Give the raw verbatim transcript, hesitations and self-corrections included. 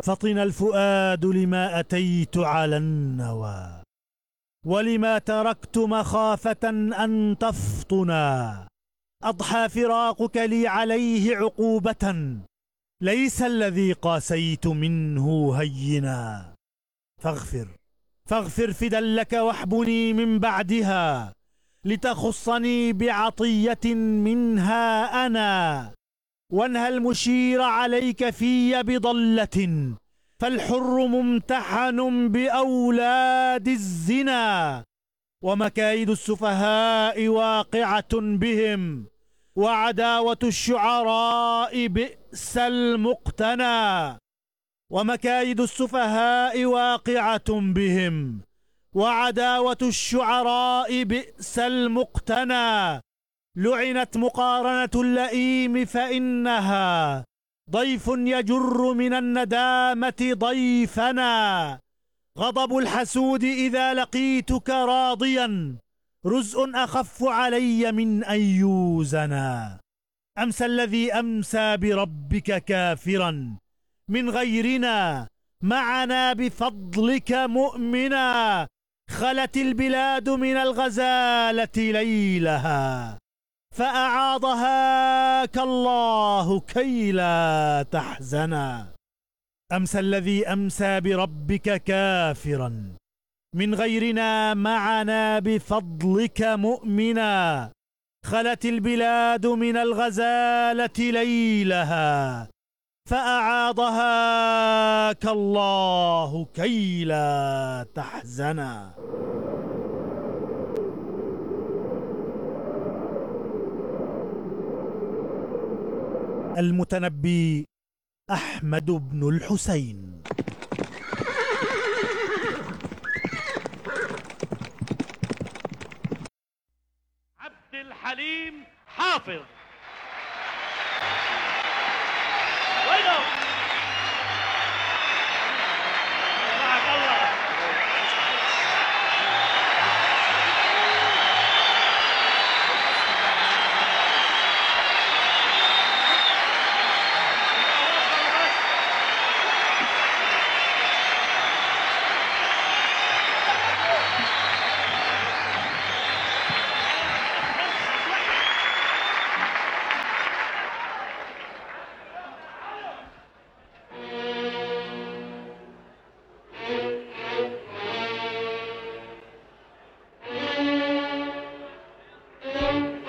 فطن الفؤاد لما أتيت على النوى، ولما تركت مخافة أن تفطنا. أضحى فراقك لي عليه عقوبة، ليس الذي قاسيت منه هينا. فاغفر فاغفر فدا لك واحبني من بعدها، لتخصني بعطية منها أنا. وانهى المشير عليك في بضلة، فالحر ممتحن بأولاد الزنا. ومكايد السفهاء واقعة بهم، وعداوة الشعراء بئس المقتنى. ومكايد السفهاء واقعة بهم، وعداوة الشعراء بئس المقتنى. لعنت مقارنة اللئيم فإنها ضيف يجر من الندامة ضيفنا. غضب الحسود إذا لقيتك راضيا، رزء أخف علي من أن يوزنا. أمسى الذي أمسى بربك كافرا من غيرنا، معنا بفضلك مؤمنا. خلت البلاد من الغزالة ليلها، فأعاضهاك الله كي لا تحزنا. أمسى الذي أمسى بربك كافرا من غيرنا، معنا بفضلك مؤمنا. خلت البلاد من الغزالة ليلها، فأعاضهاك الله كي لا تحزنا. المتنبي أحمد بن الحسين. عبد الحليم حافظ.